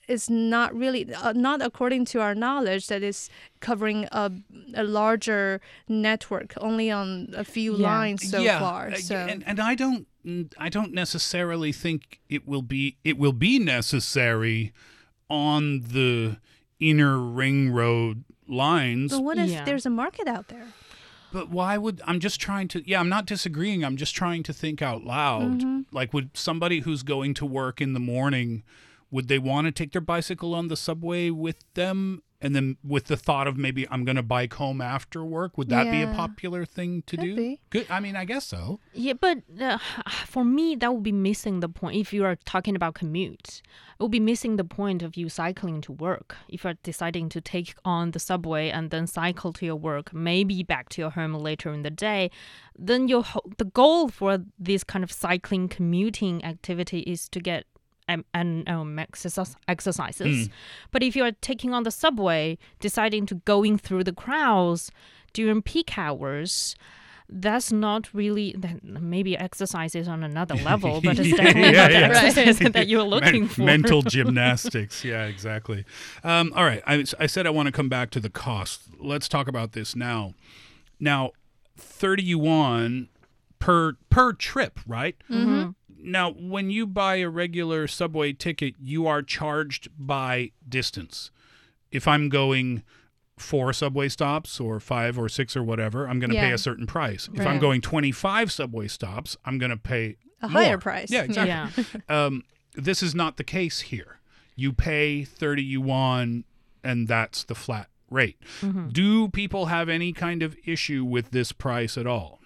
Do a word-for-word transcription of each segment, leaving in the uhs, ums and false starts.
is not really, uh, not according to our knowledge, that is covering a, a larger network, only on a few Yeah. lines so yeah, far. uh, So and and I don't I don't necessarily think it will be it will be necessary on the inner ring road lines. but what if Yeah. there's a market out there? But why would I'm just trying to yeah, I'm not disagreeing. I'm just trying to think out loud. Mm-hmm. Like would somebody who's going to work in the morning, would they want to take their bicycle on the subway with them and then with the thought of maybe I'm going to bike home after work? Would that be a Yeah. popular thing to Could do? be. Good. I mean, I guess so. Yeah, but uh, for me, that would be missing the point. If you are talking about commute, it would be missing the point of you cycling to work. If you're deciding to take on the subway and then cycle to your work, maybe back to your home later in the day, then your ho- the goal for this kind of cycling commuting activity is to get um, and um, exercise, exercises. But if you're taking on the subway, deciding to going through the crowds during peak hours, that's not really that maybe exercises on another level, but it's definitely Yeah, not the yeah. exercise that you're looking Men- for. Mental gymnastics. Yeah, exactly. Um, all right. I, I said I want to come back to the cost. Let's talk about this now. Now, thirty yuan per per trip, right? Mm-hmm. Now, when you buy a regular subway ticket, you are charged by distance. If I'm going four subway stops or five or six or whatever, I'm going to pay Yeah. a certain price. If Right. I'm going twenty-five subway stops, I'm going to pay A more. higher price. Yeah, exactly. Yeah. Um, this is not the case here. You pay thirty yuan, and that's the flat rate. Mm-hmm. Do people have any kind of issue with this price at all?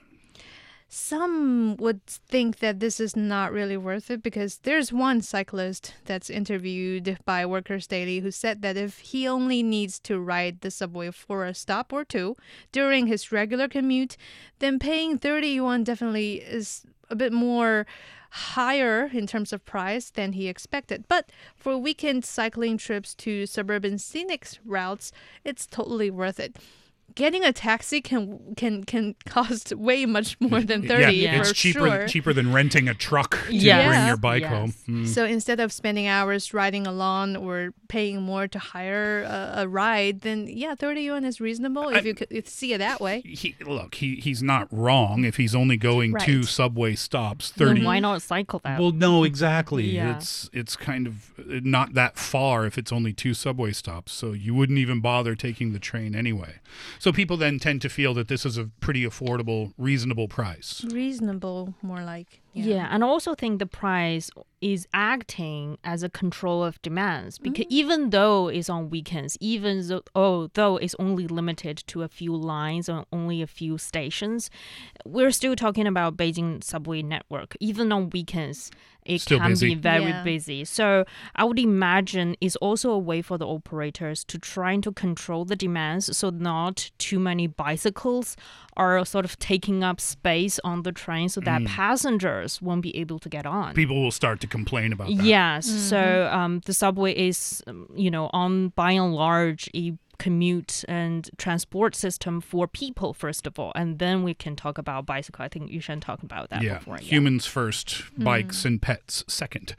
Some would think that this is not really worth it because there's one cyclist that's interviewed by Workers Daily who said that if he only needs to ride the subway for a stop or two during his regular commute, then paying thirty yuan definitely is a bit more higher in terms of price than he expected. But for weekend cycling trips to suburban scenic routes, it's totally worth it. Getting a taxi can can can cost way much more than thirty yeah, for it's cheaper sure. cheaper than renting a truck to Yes. bring your bike Yes. home. Mm. So instead of spending hours riding along or paying more to hire a, a ride, then yeah, thirty yuan is reasonable if I- you could see it that way. He, look, he he's not wrong if he's only going Right. two subway stops. Then Thirty. why not cycle that? Well, no, exactly. Yeah. It's it's kind of not that far if it's only two subway stops. So you wouldn't even bother taking the train anyway. So people then tend to feel that this is a pretty affordable, reasonable price. Reasonable, more like. Yeah. and I also think the price is acting as a control of demands because even though it's on weekends, even though, oh, though it's only limited to a few lines or only a few stations, we're still talking about Beijing subway network. Even on weekends, it Still can busy. be very Yeah. busy. So I would imagine it's also a way for the operators to try to control the demands so not too many bicycles are sort of taking up space on the train so that passengers won't be able to get on. People will start to complain about that. Yes. So um, the subway is, um, you know, on by and large a commute and transport system for people, first of all. And then we can talk about bicycle. I think you should talk about that Yeah, before. humans first, bikes and pets second.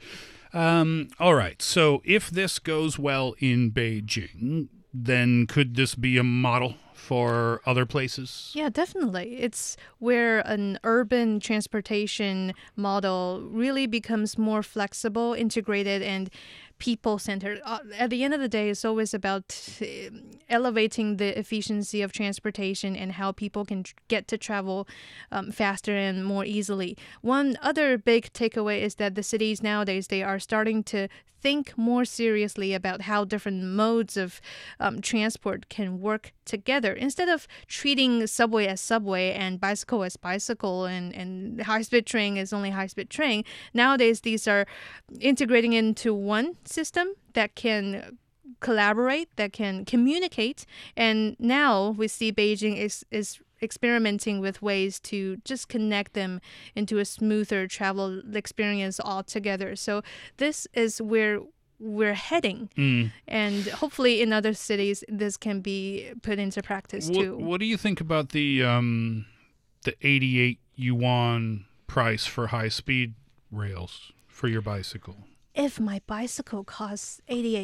Um, all right, so if this goes well in Beijing, then could this be a model for other places? Yeah, definitely. It's where an urban transportation model really becomes more flexible, integrated, and people-centered. Uh, at the end of the day, it's always about uh, elevating the efficiency of transportation and how people can tr- get to travel um, faster and more easily. One other big takeaway is that the cities nowadays, they are starting to think more seriously about how different modes of um, transport can work together. Instead of treating subway as subway and bicycle as bicycle and, and high-speed train as only high-speed train, nowadays these are integrating into one system that can collaborate, that can communicate. And now we see Beijing is, is experimenting with ways to just connect them into a smoother travel experience altogether. So this is where we're heading. Mm. And hopefully in other cities, this can be put into practice What, too. what do you think about the um, the eighty-eight yuan price for high-speed rails for your bicycle? If my bicycle costs eighty-eight